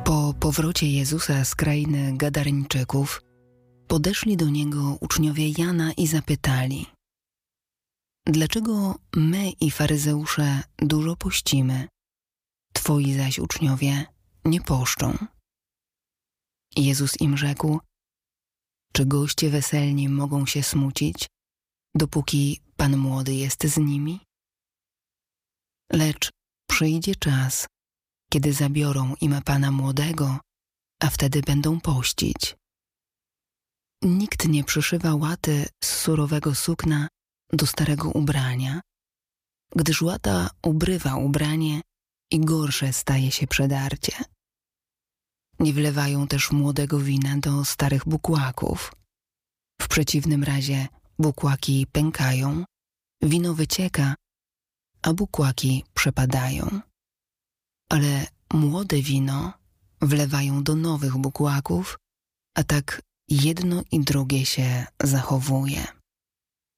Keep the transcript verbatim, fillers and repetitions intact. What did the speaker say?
Po powrocie Jezusa z krainy Gadareńczyków podeszli do Niego uczniowie Jana i zapytali: dlaczego my i faryzeusze dużo pościmy, Twoi zaś uczniowie nie poszczą? Jezus im rzekł: czy goście weselni mogą się smucić, dopóki Pan młody jest z nimi? Lecz przyjdzie czas, kiedy zabiorą im Pana młodego, a wtedy będą pościć. Nikt nie przyszywa łaty z surowego sukna do starego ubrania, gdyż łata ubrywa ubranie i gorsze staje się przedarcie. Nie wlewają też młodego wina do starych bukłaków. W przeciwnym razie bukłaki pękają, wino wycieka, a bukłaki przepadają. Ale młode wino wlewają do nowych bukłaków, a tak jedno i drugie się zachowuje.